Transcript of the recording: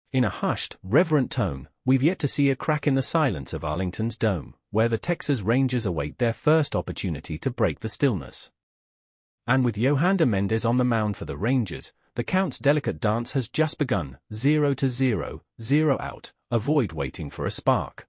In a hushed, reverent tone, we've yet to see a crack in the silence of Arlington's dome, where the Texas Rangers await their first opportunity to break the stillness. And with Yohander Mendez on the mound for the Rangers, the Count's delicate dance has just begun. 0-0, 0 out, avoid waiting for a spark.